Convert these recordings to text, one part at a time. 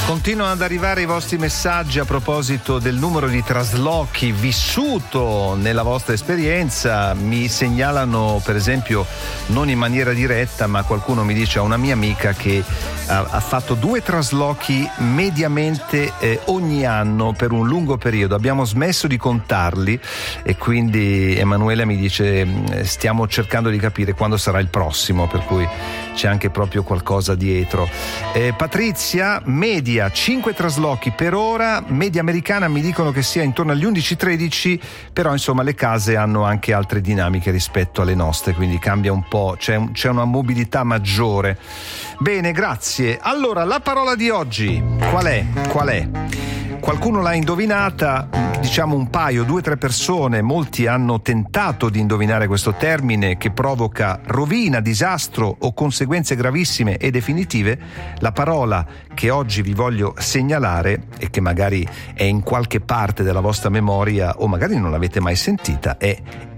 Continuano ad arrivare i vostri messaggi a proposito del numero di traslochi vissuto nella vostra esperienza. Mi segnalano, per esempio, non in maniera diretta, ma qualcuno mi dice: a una mia amica che ha fatto 2 traslochi mediamente ogni anno per un lungo periodo. Abbiamo smesso di contarli e quindi Emanuela mi dice: stiamo cercando di capire quando sarà il prossimo, per cui c'è anche proprio qualcosa dietro. Patrizia, media 5 traslochi per ora, media americana mi dicono che sia intorno agli 11-13, però insomma le case hanno anche altre dinamiche rispetto alle nostre, quindi cambia un po', c'è una mobilità maggiore. Bene, grazie. Allora, la parola di oggi qual è? Qualcuno l'ha indovinata, diciamo un paio, 2-3 persone, molti hanno tentato di indovinare questo termine che provoca rovina, disastro o conseguenze gravissime e definitive. La parola che oggi vi voglio segnalare e che magari è in qualche parte della vostra memoria o magari non l'avete mai sentita è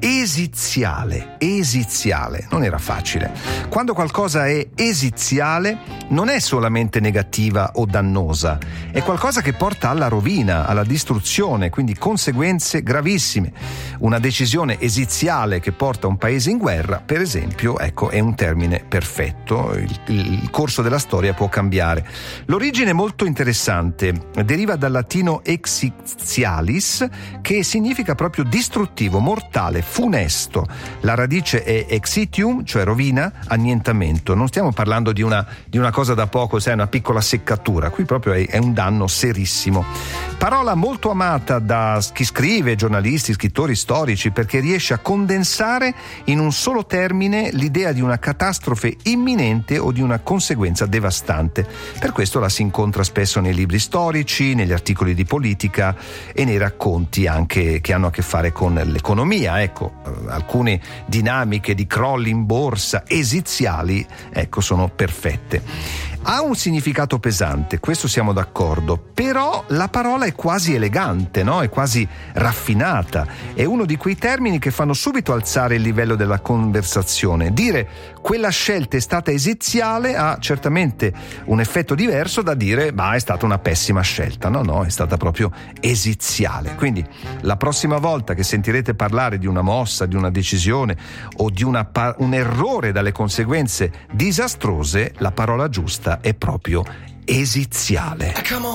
esiziale. Esiziale, non era facile. Quando qualcosa è esiziale non è solamente negativa o dannosa, è qualcosa che porta alla rovina, alla distruzione, quindi conseguenze gravissime. Una decisione esiziale che porta un paese in guerra, per esempio, ecco, è un termine perfetto. Il corso della storia può cambiare. L'origine è molto interessante, deriva dal latino exizialis, che significa proprio distruttivo, mortale, funesto. La radice è exitium, cioè rovina, annientamento. Non stiamo parlando di una cosa da poco, sai, una piccola seccatura. Qui proprio è un danno serissimo. Parola molto amata da chi scrive, giornalisti, scrittori, storici, perché riesce a condensare in un solo termine l'idea di una catastrofe imminente o di una conseguenza devastante. Per questo la si incontra spesso nei libri storici, negli articoli di politica e nei racconti anche che hanno a che fare con l'economia. Ecco, alcune dinamiche di crolli in borsa esiziali, ecco, sono perfette. Ha un significato pesante, questo siamo d'accordo, però la parola è quasi elegante, no? È quasi raffinata, è uno di quei termini che fanno subito alzare il livello della conversazione. Dire quella scelta è stata esiziale ha certamente un effetto diverso da dire è stata una pessima scelta. No, è stata proprio esiziale. Quindi la prossima volta che sentirete parlare di una mossa, di una decisione o di un errore dalle conseguenze disastrose, la parola giusta è proprio esiziale.